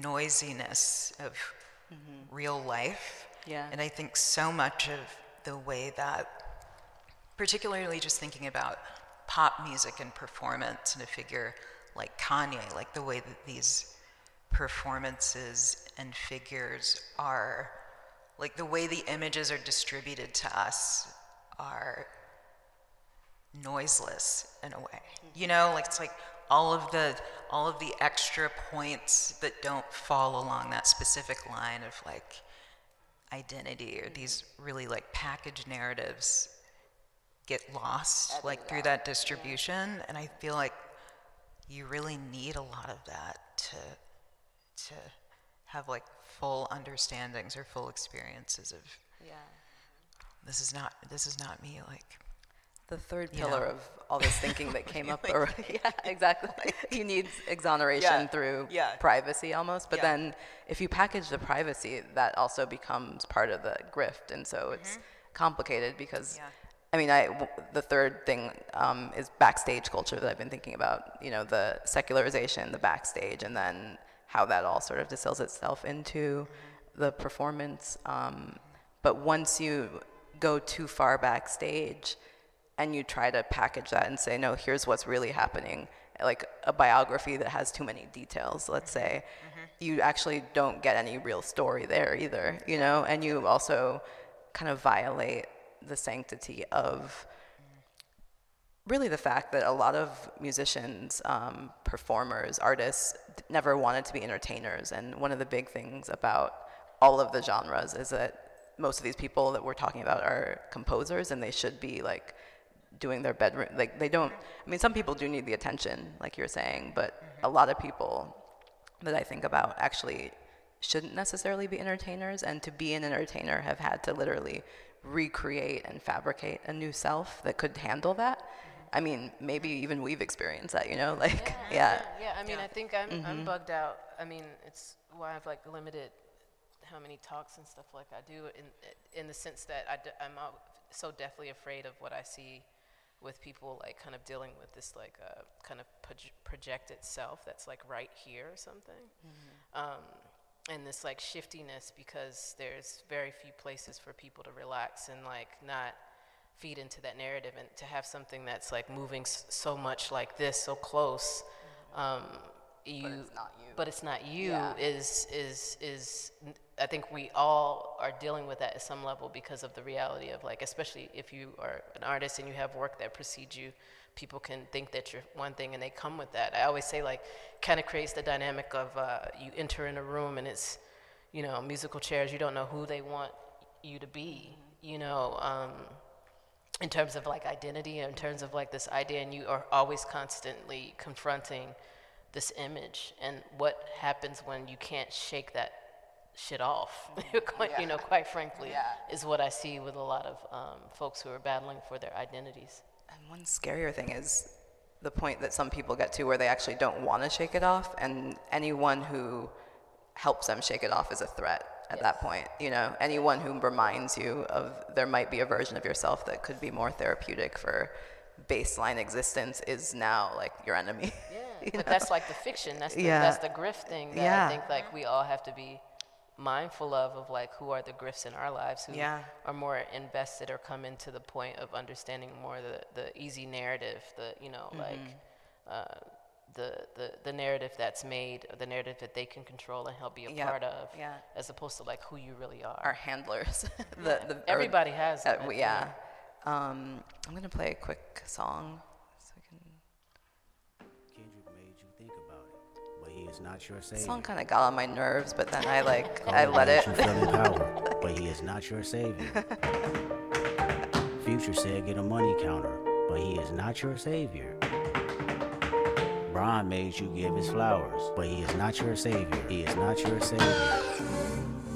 noisiness of real life. Yeah. And I think so much of the way that, particularly just thinking about pop music and performance and a figure like Kanye, like the way that these performances and figures are, like the way the images are distributed to us are noiseless in a way. You know, like it's like all of the extra points that don't fall along that specific line of like identity, or these really like packaged narratives get lost like through that distribution. And I feel like you really need a lot of that to have like full understandings or full experiences of this is not me, like the third pillar of all this thinking that came up. Yeah, exactly. You need exoneration through privacy almost. But then if you package the privacy, that also becomes part of the grift. And so it's complicated because, I mean, the third thing is backstage culture that I've been thinking about. You know, the secularization, the backstage, and then how that all sort of distills itself into the performance. But once you go too far backstage, and you try to package that and say, no, here's what's really happening, like a biography that has too many details, let's say, you actually don't get any real story there either, you know? And you also kind of violate the sanctity of really the fact that a lot of musicians, performers, artists never wanted to be entertainers. And one of the big things about all of the genres is that most of these people that we're talking about are composers, and they should be like doing their bedroom, like they don't, I mean, some people do need the attention, like you're saying, but a lot of people that I think about actually shouldn't necessarily be entertainers, and to be an entertainer have had to literally recreate and fabricate a new self that could handle that. I mean, maybe even we've experienced that, you know, like, Yeah, I mean, I think I'm bugged out. I mean, it's why I've like limited how many talks and stuff like I do in the sense that I'm so deathly afraid of what I see with people like kind of dealing with this like kind of projected self that's like right here or something. And this like shiftiness, because there's very few places for people to relax and like not feed into that narrative, and to have something that's like moving so much like this, so close, but it's not you is I think we all are dealing with that at some level because of the reality of like, especially if you are an artist and you have work that precedes you, people can think that you're one thing and they come with that. I always say like, kind of creates the dynamic of you enter in a room and it's, you know, musical chairs, you don't know who they want you to be, you know, in terms of like identity, in terms of like this idea, and you are always constantly confronting this image. And what happens when you can't shake that shit off, you know, quite frankly, is what I see with a lot of folks who are battling for their identities. And one scarier thing is the point that some people get to where they actually don't want to shake it off, and anyone who helps them shake it off is a threat at that point. You know, anyone who reminds you of there might be a version of yourself that could be more therapeutic for baseline existence is now like your enemy. But that's like the fiction, that's the grift thing that I think like we all have to be mindful of like who are the grifts in our lives who are more invested or come into the point of understanding more the easy narrative, the, you know, like the narrative that's made, or the narrative that they can control and help be a part of, as opposed to like who you really are. Our handlers. Everybody has that. I'm gonna play a quick song. Is not your savior. The song kind of got on my nerves, but then I let it. You feel in power, but he is not your savior. Future said get a money counter, but he is not your savior. Brian made you give his flowers, but he is not your savior. He is not your savior.